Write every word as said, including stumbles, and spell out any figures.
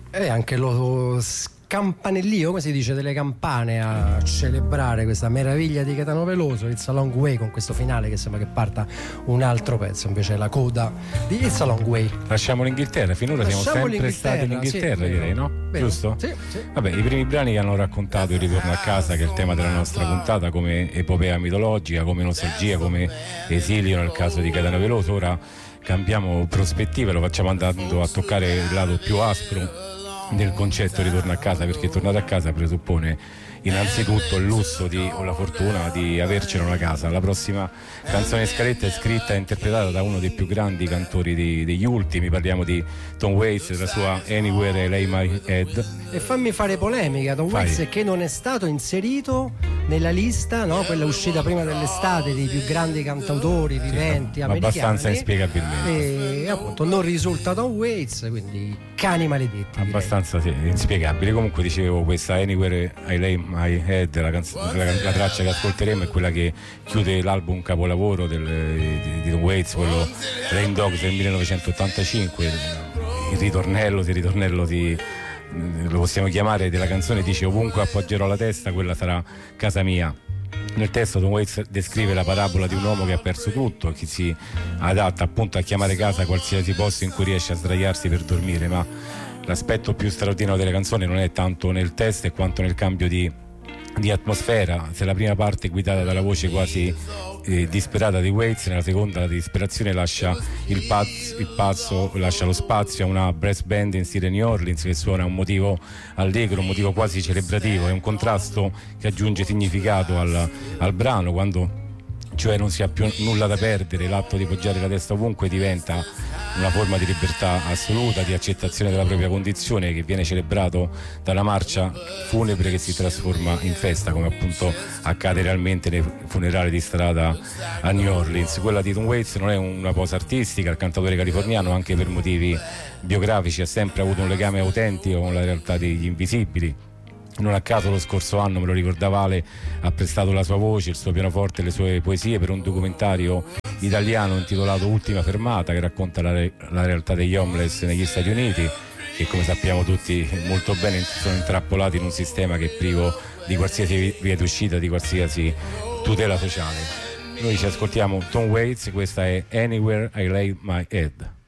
E anche lo campanellio, come si dice, delle campane a celebrare questa meraviglia di Caetano Veloso, It's a Long Way, con questo finale che sembra che parta un altro pezzo, invece è la coda di It's a Long Way. Lasciamo l'Inghilterra, finora Lasciamo siamo sempre l'Inghilterra, stati in Inghilterra, sì, direi, no? Vero. Giusto? Sì, sì. Vabbè, i primi brani che hanno raccontato il ritorno a casa, che è il tema della nostra puntata, come epopea mitologica, come nostalgia, come esilio nel caso di Caetano Veloso. Ora cambiamo prospettiva e lo facciamo andando a toccare il lato più aspro del concetto ritorno a casa, perché tornare a casa presuppone innanzitutto il lusso di, o la fortuna di avercela una casa. La prossima canzone in scaletta è scritta e interpretata da uno dei più grandi cantori di, degli ultimi, parliamo di Tom Waits, la sua Anywhere I Lay My Head. E fammi fare polemica, Tom Waits, che non è stato inserito nella lista, no? Quella uscita prima dell'estate dei più grandi cantautori viventi sì, americani, abbastanza inspiegabilmente, e appunto non risulta Tom Waits, quindi cani maledetti, abbastanza sì, inspiegabile. Comunque dicevo, questa Anywhere I Lay My Head, la, canz- la, la traccia che ascolteremo è quella che chiude l'album capolavoro del, di, di Tom Waits, quello Rain Dogs del millenovecentottantacinque. Il ritornello, il ritornello di, lo possiamo chiamare, della canzone dice: ovunque appoggerò la testa, quella sarà casa mia. Nel testo Tom Waits descrive la parabola di un uomo che ha perso tutto, che si adatta appunto a chiamare casa qualsiasi posto in cui riesce a sdraiarsi per dormire, ma l'aspetto più straordinario delle canzoni non è tanto nel testo quanto nel cambio di, di atmosfera. Se la prima parte è guidata dalla voce quasi eh, disperata di Waits, nella seconda la disperazione lascia il, paz, il passo, lascia lo spazio a una brass band in stile New Orleans che suona un motivo allegro, un motivo quasi celebrativo. È un contrasto che aggiunge significato al, al brano, quando cioè non si ha più nulla da perdere, l'atto di poggiare la testa ovunque diventa una forma di libertà assoluta, di accettazione della propria condizione, che viene celebrato dalla marcia funebre che si trasforma in festa, come appunto accade realmente nei funerali di strada a New Orleans. Quella di Tom Waits non è una posa artistica, il cantautore californiano, anche per motivi biografici, ha sempre avuto un legame autentico con la realtà degli invisibili. Non a caso lo scorso anno, me lo ricordava Ale, ha prestato la sua voce, il suo pianoforte e le sue poesie per un documentario italiano intitolato Ultima fermata, che racconta la, re- la realtà degli homeless negli Stati Uniti, che come sappiamo tutti molto bene sono intrappolati in un sistema che è privo di qualsiasi via d'uscita, di qualsiasi tutela sociale. Noi ci ascoltiamo Tom Waits, questa è Anywhere I Lay My Head.